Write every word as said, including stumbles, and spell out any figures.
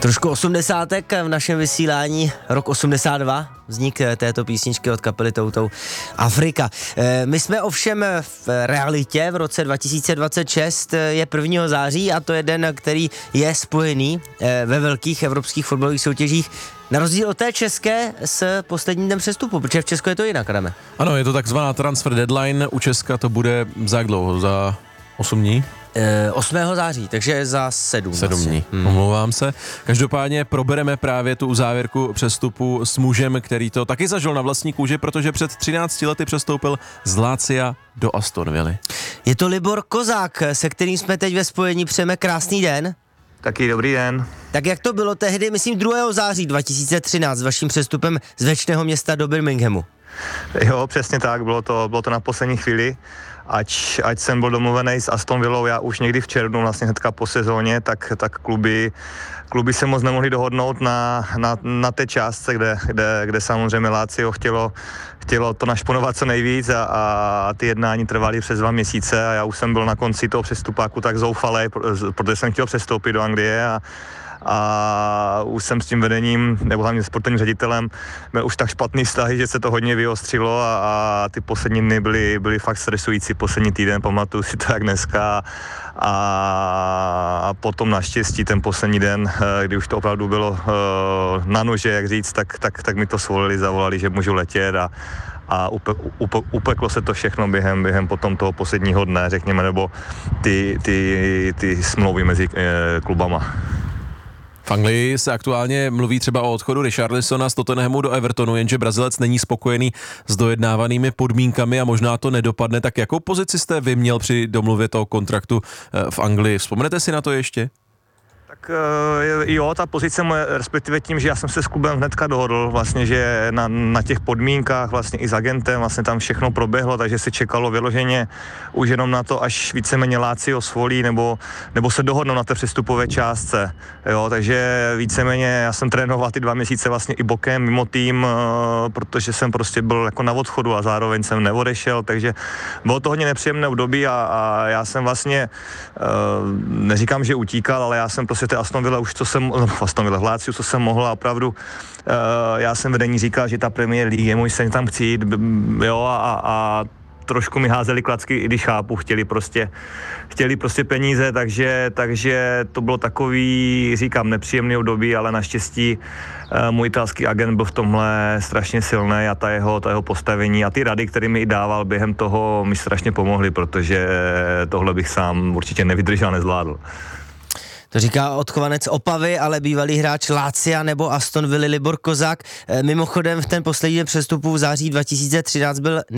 Trošku osmdesátek v našem vysílání, rok osmdesát dva, vznik této písničky od kapely Toutou Afrika. My jsme ovšem v realitě, v roce dva tisíce dvacet šest je prvního září a to je den, který je spojený ve velkých evropských fotbalových soutěžích. Na rozdíl od té české s posledním dnem přestupu, protože v Česku je to jinak, Adame. Ano, je to takzvaná transfer deadline, u Česka to bude za jak dlouho, za osm dní? osmého září, takže za sedm. sedm dní, hmm. omlouvám se. Každopádně probereme právě tu závěrku přestupu s mužem, který to taky zažil na vlastní kůži, protože před třinácti lety přestoupil z Lazia do Aston Villy. Je to Libor Kozák, se kterým jsme teď ve spojení. Přejeme krásný den. Taky dobrý den. Tak jak to bylo tehdy, myslím druhého září dva tisíce třináct, s vaším přestupem z Věčného Města do Birminghamu? Jo, přesně tak, bylo to, bylo to na poslední chvíli. Ať, ať jsem byl domluvený s Aston Villou, já už někdy v červnu, vlastně hnedka po sezóně, tak, tak kluby, kluby se moc nemohli dohodnout na, na, na té částce, kde, kde, kde samozřejmě Lazio chtělo, chtělo to našponovat co nejvíc a, a ty jednání trvaly přes dva měsíce a já už jsem byl na konci toho přestupáku tak zoufalý, protože jsem chtěl přestoupit do Anglie a a už jsem s tím vedením, nebo hlavně sportovním ředitelem, měl už tak špatný vztahy, že se to hodně vyostřilo a, a ty poslední dny byly, byly fakt stresující, poslední týden, pamatuju si to jak dneska a, a potom naštěstí ten poslední den, kdy už to opravdu bylo uh, na nože, jak říct, tak, tak, tak mi to svolili, zavolali, že můžu letět a a upe, upe, upeklo se to všechno během, během potom toho posledního dne, řekněme, nebo ty, ty, ty smlouvy mezi eh, klubama. V Anglii se aktuálně mluví třeba o odchodu Richarlisona z Tottenhamu do Evertonu, jenže Brazilec není spokojený s dojednávanými podmínkami a možná to nedopadne. Tak jakou pozici jste vy měl při domluvě toho kontraktu v Anglii? Vzpomenete si na to ještě? Tak jo, ta pozice moje, respektive tím, že já jsem se s klubem hnedka dohodl, vlastně, že na, na těch podmínkách vlastně i s agentem vlastně tam všechno proběhlo, takže se čekalo vyloženě už jenom na to, až víceméně Lazio svolí nebo, nebo se dohodnou na té přestupové částce, jo, takže víceméně já jsem trénoval ty dva měsíce vlastně i bokem, mimo tým, protože jsem prostě byl jako na odchodu a zároveň jsem neodešel, takže bylo to hodně nepříjemné období a, a já jsem vlastně, neříkám, že utíkal, ale já jsem prostě Aston Villa už co jsem, no, Aston Villa v Láciu, co jsem mohl a opravdu uh, já jsem vedení říkal, že ta Premier League je můj sen tam chci jít, jo, a, a trošku mi házeli klacky, i když chápu, chtěli prostě, chtěli prostě peníze, takže, takže to bylo takový, říkám, nepříjemný období, ale naštěstí uh, můj italský agent byl v tomhle strašně silný a ta jeho, ta jeho postavení a ty rady, které mi i dával během toho, mi strašně pomohly, protože tohle bych sám určitě nevydržel, nezvládl. To říká odchovanec Opavy, ale bývalý hráč Lazia nebo Aston Villa Libor Kozák. Mimochodem v ten poslední přestupu v září dva tisíce třináct byl